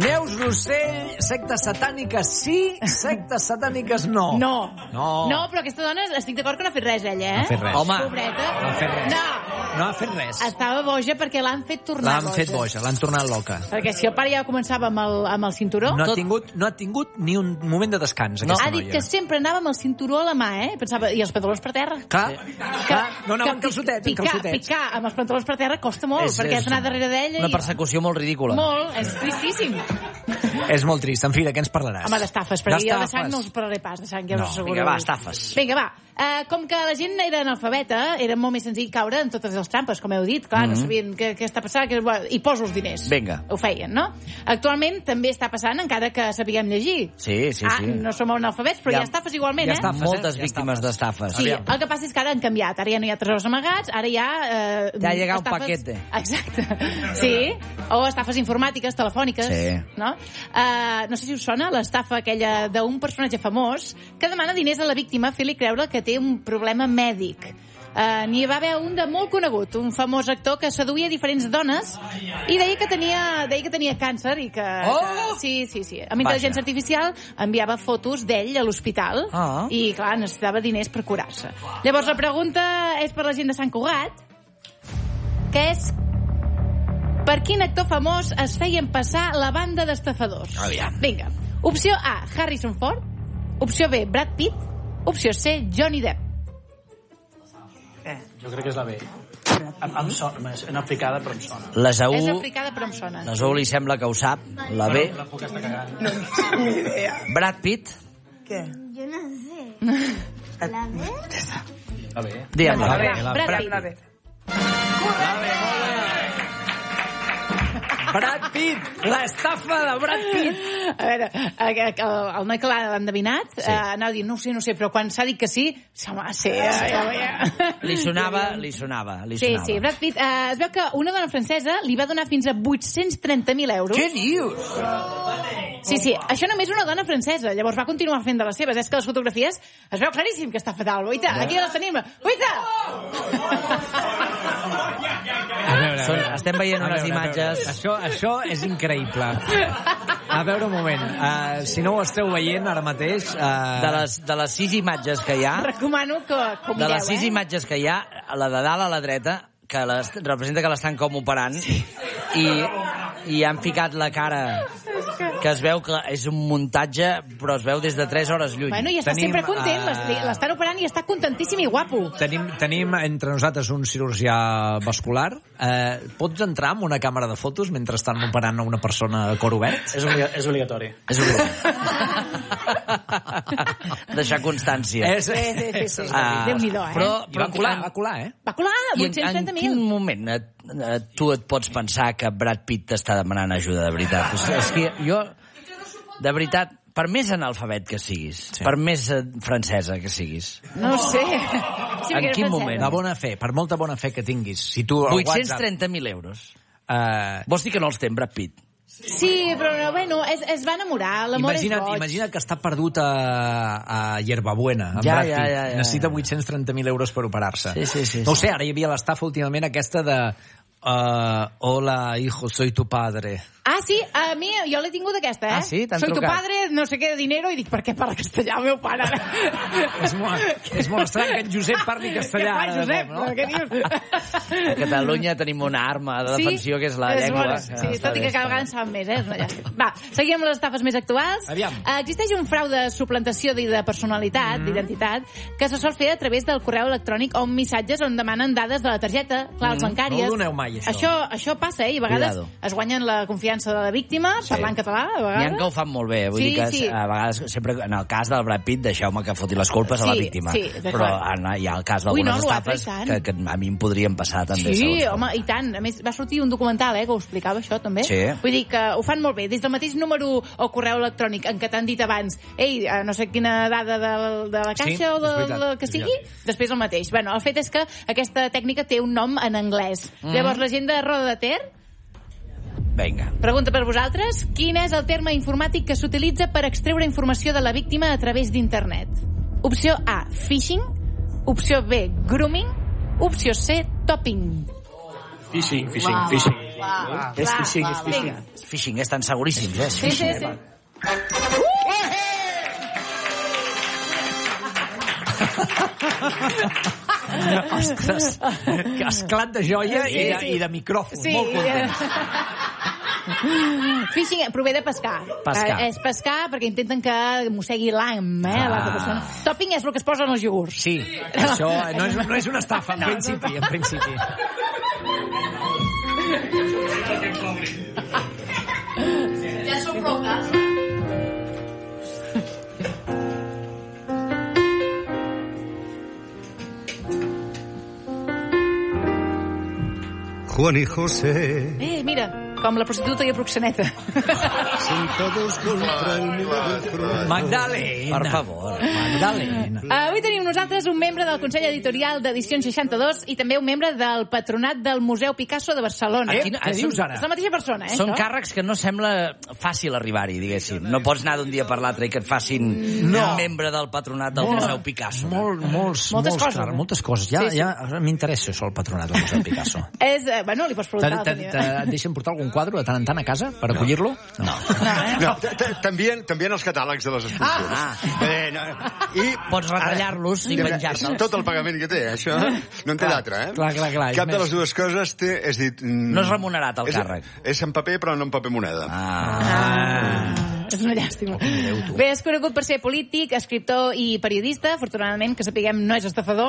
Neus Rossell, sectes satàniques sí, sectes satàniques no. No, però aquesta dona, estic d'acord que no ha fet res, ella, No ha fet res. Home. Pobreta. No ha fet res. No ha fet res. Estava boja perquè l'han fet tornar boja. L'han fet boja, l'han tornat loca. Perquè si el pare ja començava amb el cinturó... No ha tingut ni un moment de descans, aquesta Ha dit noia. que sempre anava amb el cinturó a la mà, Pensava, i els pantalons per terra? Clar, no anaven calçotets, Picar amb els pantalons per terra costa molt, perquè has d'anar darrere d'ella Una persecució molt ridícula. Molt, és tristíssim. És molt trist. En fi, de què ens parlaràs? Home, d'estafes, perquè jo de sang no us parlaré pas, de sang, ja us asseguro. Vinga, va, estafes. Vinga, va. Com que la gent era analfabeta, era molt més senzill caure en totes les trampes, com heu dit. Clar, no sabien què està passant, i poso els diners. Vinga. Ho feien, no? Actualment també està passant, encara que sapiguem llegir. Sí. No som analfabets, però hi ha estafes igualment, Moltes víctimes d'estafes. Sí, el que passa és que ara han canviat. Ara ja no hi ha tresors amagats, ara hi ha... Ja ha llegat un paquete. Exacte. Sí, o estafes informàtiques, telefòniques. Sí. No? No sé si us sona l'estafa aquella d'un personatge famós que demana diners a la víctima fent-li creure que té un problema mèdic. N'hi va haver un de molt conegut, un famós actor que seduïa diferents dones i deia que tenia càncer i que... Sí. Amb intel·ligència artificial enviava fotos d'ell a l'hospital i, clar, necessitava diners per curar-se. Llavors, la pregunta és per la gent de Sant Cugat, que és per quin actor famós es feien passar la banda d'estafadors? Aviam. Vinga. Opció A, Harrison Ford. Opció B, Brad Pitt. Opció C, Johnny Depp. Jo crec que és la B. Em sona, és africada, però em sona. Les A1... És africada, però em sona. Les A1 li sembla que ho sap. La B... La puc estar cagant. Ni idea. Brad Pitt. ¿Qué? Yo no sé. ¿La B? La B. Digue'm La la B. B. Brad Pitt. La B. Brad Pitt! L'estafa de Brad Pitt! A veure, el noi que l'ha endevinat anava a dir, no ho sé, però quan s'ha dit que sí, home, sí, ja. Li sonava. Sí, Brad Pitt. Es veu que una dona francesa li va donar fins a 830.000 euros. Què dius? Sí, això només una dona francesa. Llavors va continuar fent de les seves. És que les fotografies es veu claríssim que està fatal. Oita, aquí les tenim. Oita! Estem veient unes imatges... Això és increïble. A veure, un moment. Si no ho esteu veient ara mateix... De les 6 imatges que hi ha... Recomano que ho mireu, De les 6 imatges que hi ha, la de dalt a la dreta, que representa que l'estan com operant, i han ficat la cara, que es veu que és un muntatge, però es veu des de 3 hores lluny. Bueno, i està sempre content, l'estan operant i està contentíssim i guapo. Tenim entre nosaltres un cirurgià vascular. Pots entrar amb una càmera de fotos mentre estan operant a una persona de cor obert? És obligatori. És deixar constància. Sí. Déu-n'hi-do, Però va colar, eh? Va colar, I en 830.000. quin moment tu et pots pensar que Brad Pitt t'està demanant ajuda, de veritat? És que jo, de veritat, per més analfabet que siguis, per més francesa que siguis... No ho sé. En quin moment? De bona fe, per molta bona fe que tinguis. Si tu al 830.000 euros. Vols dir que no els té en Brad Pitt? Sí, però bueno, es va enamorar, l'amor és boig. Imagina't que està perdut a Hierbabuena, en Ja. Brad Pitt. Necessita 830.000 euros per operar-se. Sí. No ho sé, ara hi havia l'estafa últimament aquesta de... hola, hijo, soy tu padre. Ah, sí? A mi, jo l'he tingut aquesta, Ah, sí? T'han Soy tu trucat? padre, no sé què de dinero, i dic, per què parla castellà el meu pare? És molt estrany que en Josep parli castellà. Què fa, ara de Josep? cop, no? Què dius? A Catalunya tenim una arma de defensió, que és la llengua. Bona. Sí, tot i que cada vegada en saben més, és una llàstima. Va, seguim amb les estafes més actuals. Aviam. Existeix un frau de suplantació de personalitat, d'identitat, que se sol fer a través del correu electrònic o missatges on demanen dades de la targeta, claus bancàries. No ho doneu mai, això. Això passa, i a vegades Cuidado. es guanyen la confiança de la víctima, parlant català, a vegades. N'hi ha que ho fan molt bé, vull dir que a vegades, sempre en el cas del Brad Pitt, deixeu-me que foti les culpes a la víctima. Sí, però hi ha el cas d'algunes estafes que a mi em podrien passar també. Sí, home, i tant. A més, va sortir un documental que ho explicava això, també. Sí. Vull dir que ho fan molt bé. Des del mateix número o correu electrònic en què t'han dit abans, ei, no sé quina dada de la caixa o del que sigui, després el mateix. Bueno, el fet és que aquesta tècnica té un nom en anglès. Llavors, la gent de Roda de Ter, vinga. pregunta per vosaltres, quin és el terme informàtic que s'utilitza per extreure informació de la víctima a través d'internet? Opció A, phishing. Opció B, grooming. Opció C, topping. Phishing. És phishing, és phishing. És phishing, estan seguríssims, eh? Sí, sí, sí. Ostres, esclat de joia i de micròfon. Sí. Molt content. Phishing prové de pescar. Pescar. És pescar perquè intenten que mossegui l'altra persona. Topping és el que es posa en els iogurts. Sí, això no és una estafa, en principi. Ja som prou cas. Juan y José. Mira, com la prostituta i el proxeneta. Sentados contra el muro del front. Magdalena. Per favor. Magdalena. Avui tenim nosaltres un membre del Consell Editorial d'Edicions 62 i també un membre del Patronat del Museu Picasso de Barcelona. Què dius ara? És la mateixa persona, Són això? càrrecs que no sembla fàcil arribar-hi, diguéssim. No pots anar d'un dia per l'altre i que et facin membre del Patronat del Museu Picasso. Moltes coses. Ja m'interessa això, el Patronat del Museu Picasso. Bueno, li pots preguntar. Et deixen portar algun quadre de tant en tant a casa per acollir-lo? No. També en els catàlegs de les exposicions. I pots retallar-los i penjar-te'ls. Tot el pagament que té, això no en té d'altre, eh? Clar. Cap de les dues coses té... És dit, no és remunerat, el càrrec. És en paper, però no en paper moneda. És una llàstima. Bé, és conegut per ser polític, escriptor i periodista. Afortunadament, que sapiguem, no és estafador.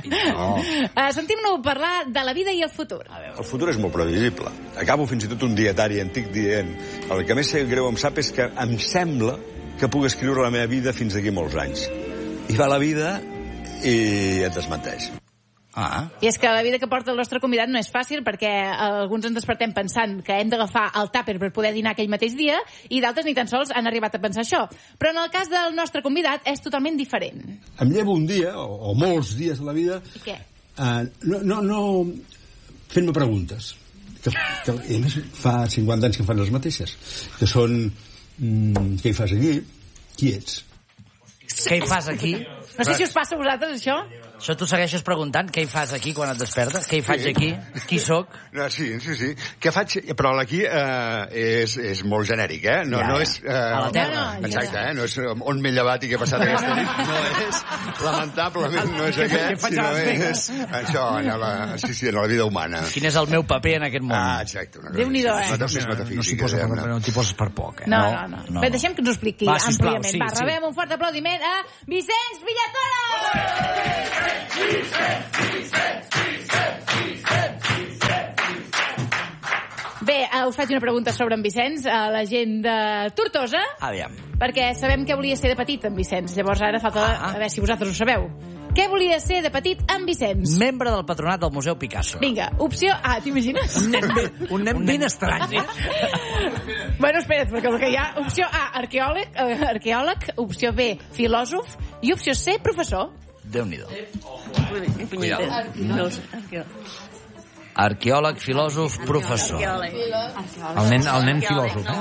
Sentim-lo parlar de la vida i el futur. El futur és molt previsible. Acabo fins i tot un dietari antic dient el que més greu em sap és que em sembla que puc escriure la meva vida fins d'aquí molts anys. I va la vida i et desmenteix. I és que la vida que porta el nostre convidat no és fàcil perquè alguns ens despertem pensant que hem d'agafar el tàper per poder dinar aquell mateix dia i d'altres ni tan sols han arribat a pensar això. Però en el cas del nostre convidat és totalment diferent. Em llevo un dia, o molts dies a la vida... I què? No fent-me preguntes. Que a més fa 50 anys que em fan les mateixes. Que són... què hi fas aquí? Qui ets? Què hi fas aquí? No sé si us passa a vosaltres, això. Això tu segueixes preguntant què hi fas aquí quan et despertes? Què hi faig aquí? Qui sóc? Sí. Què faig? Però l'aquí és molt genèric, eh? No és... A la terra. Exacte, eh? No és on m'he llevat i què ha passat aquesta nit. No és, lamentablement, no és aquest, sinó és... Això, en la vida humana. Quin és el meu paper en aquest món? Exacte. Déu-n'hi-do, No t'hi poses per poc, eh? No. Bé, deixem que ens ho expliqui àmpliament. Sí. Rebem un fort aplaudiment a Vicenç Villatoro! Bé, us faig una pregunta sobre en Vicenç, a la gent de Tortosa. Aviam. Perquè sabem què volia ser de petit en Vicenç. Llavors ara falta a veure si vosaltres ho sabeu. Què volia ser de petit en Vicenç? Membre del Patronat del Museu Picasso. Vinga, opció A, t'imagines? Un nen ben estrany, eh? Bueno, espera't, perquè el que hi ha... Opció A, arqueòleg, opció B, filòsof, i opció C, professor. Déu-n'hi-do. Arqueòleg, filòsof, professor. El nen filòsof.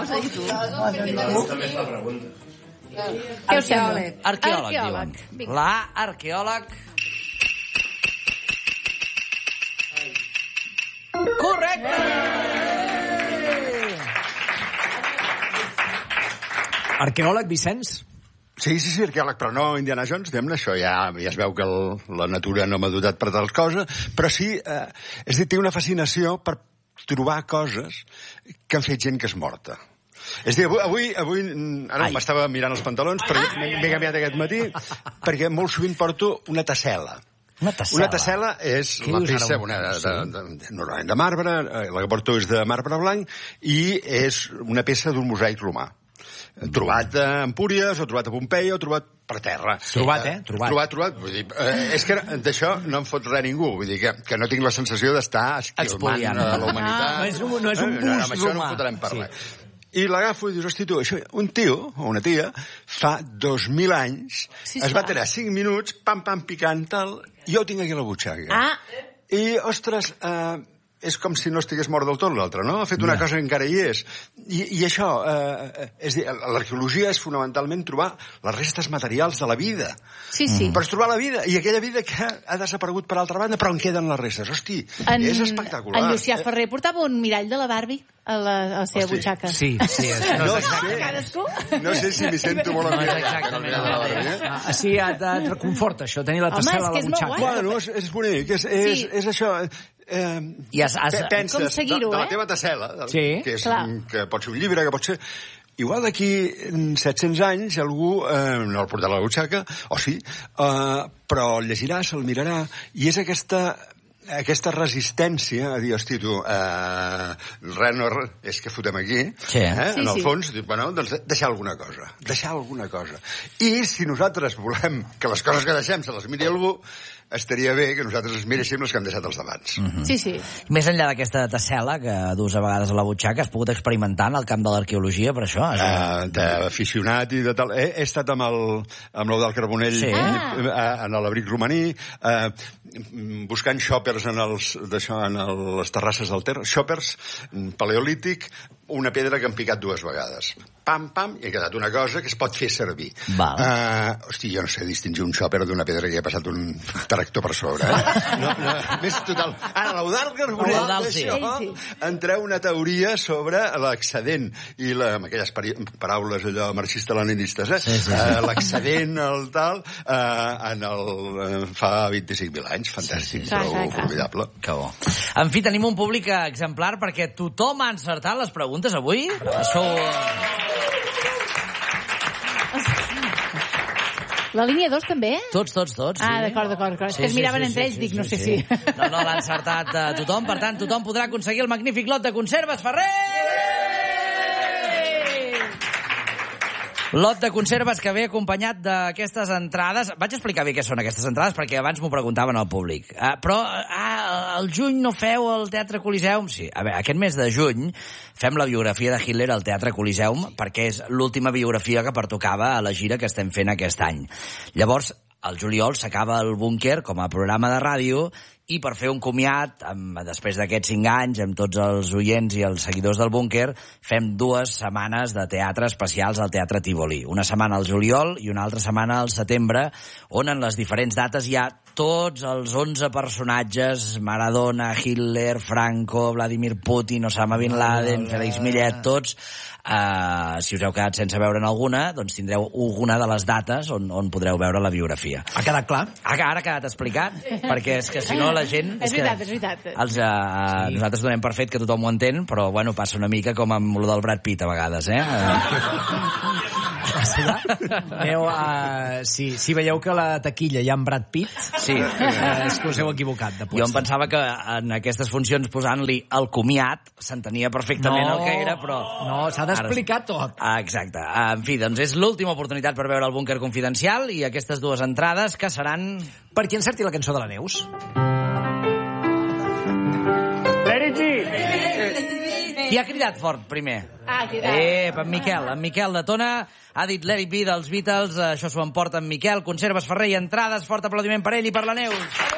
Què us sembla? Arqueòleg, diuen. La arqueòleg... Correcte! Arqueòleg, Vicenç? Sí, arqueòleg, però no Indiana Jones, diguem-ne, això ja es veu que la natura no m'ha dotat per tals coses, però sí, és a dir, té una fascinació per trobar coses que han fet gent que és morta. És a dir, avui ara m'estava mirant els pantalons, perquè m'he canviat aquest matí, perquè molt sovint porto una tassel·la. Una tassel·la és la peça normalment de marbre, la que porto és de marbre blanc, i és una peça d'un mosaic romà. Trobat a Empúries, o trobat a Pompeia, o trobat per terra. Trobat. Vull dir, és que d'això no em fot res ningú. Vull dir que no tinc la sensació d'estar esquilmant la humanitat. No és un bust això no em fotrem per res. I l'agafo i dius, hosti, tu, això, un tio o una tia fa 2.000 anys es va tirar 5 minuts, pam, picant, tal, i jo ho tinc aquí a la butxaca. I, ostres, és com si no estigués mort del tot l'altre, no? Ha fet una cosa que encara hi és. I això, és dir, l'arqueologia és fonamentalment trobar les restes materials de la vida. Sí, sí. Però és trobar la vida, i aquella vida que ha desaparegut per altra banda, però en queden les restes. Hosti, és espectacular. En Llucià Ferrer portava un mirall de la Barbie a la seva butxaca. Sí. No sé si m'hi sento molt exactament. Sí, et reconforta això, tenir la tessel·la a la butxaca. Bueno, és bonic, és això... Com seguir-ho, de la teva tessel·la, que pot ser un llibre, que pot ser... Igual d'aquí 700 anys algú no el portarà a la butxaca, o sí, però el llegirà, se'l mirarà, i és aquesta resistència a dir, hosti, tu, res no és que fotem aquí, en el fons, bueno, doncs deixar alguna cosa. I si nosaltres volem que les coses que deixem se les miri algú, estaria bé que nosaltres miréssim les que han deixat els d'abans. Sí. Més enllà d'aquesta tessel·la que dus a vegades a la butxaca, has pogut experimentar en el camp de l'arqueologia per això? D'aficionat i de tal. He estat amb l'Eudald Carbonell en l'abric romaní, buscant xoppers en les terrasses del Ter, xoppers paleolític, una pedra que han picat 2 vegades. Pam, pam, i ha quedat una cosa que es pot fer servir. Hosti, jo no sé distingir un xopper d'una pedra que ha passat un tractor per sobre. Més total. Ara, l'Eudald Carbonell, d'això, en treu una teoria sobre l'excedent, i amb aquelles paraules allò marxista-leninistes, l'excedent, el tal, fa 25.000 anys. Fantàstic, prou formidable. Que bo. En fi, tenim un públic exemplar perquè tothom ha encertat les preguntes avui. La línia 2 també? Tots. D'acord. És que es miraven entre ells, dic, no sé si... No, l'ha encertat tothom. Per tant, tothom podrà aconseguir el magnífic lot de conserves Ferrer! Lot de conserves que ve acompanyat d'aquestes entrades. Vaig explicar bé què són aquestes entrades perquè abans m'ho preguntaven al públic. Però al juny no feu el Teatre Coliseum? Sí, a veure, aquest mes de juny fem la biografia de Hitler al Teatre Coliseum perquè és l'última biografia que pertocava a la gira que estem fent aquest any. Llavors, al juliol s'acaba el Búnquer com a programa de ràdio i per fer un comiat, després d'aquests 5 anys, amb tots els oients i els seguidors del Búnquer, fem 2 setmanes de teatre especials al Teatre Tívoli. Una setmana al juliol i una altra setmana al setembre, on en les diferents dates hi ha tots els 11 personatges, Maradona, Hitler, Franco, Vladimir Putin, Osama Bin Laden, Félix Millet, tots. Si us heu quedat sense veure'n alguna, doncs tindreu alguna de les dates on podreu veure la biografia. Ha quedat clar? Ara ha quedat explicat, perquè és que si no la gent... És veritat. Nosaltres donem per fet que tothom ho entén, però bueno, passa una mica com amb lo del Brad Pitt a vegades, Si veieu que a la taquilla hi ha en Brad Pitt, és que us heu equivocat de puesto. Jo em pensava que en aquestes funcions posant-li el comiat s'entenia perfectament el que era, però... No, s'ha d'explicar tot. Exacte. En fi, doncs és l'última oportunitat per veure el Búnquer Confidencial i aquestes 2 entrades que seran... Per qui encerti la cançó de la Neus? Qui ha cridat fort primer? En Miquel de Tona ha dit Let It Be dels Beatles. Això s'ho emporta en Miquel. Conserves Ferrer i entrades. Fort aplaudiment per ell i per la Neus.